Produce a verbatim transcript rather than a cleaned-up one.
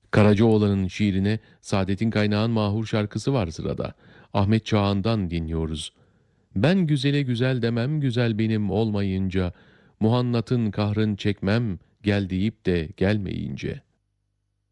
Karacaoğlan'ın şiirine Saadettin Kaynağ'ın mahur şarkısı var sırada. Ahmet Çağan'dan dinliyoruz. Ben güzele güzel demem güzel benim olmayınca, muhannatın kahrın çekmem gel deyip de gelmeyince.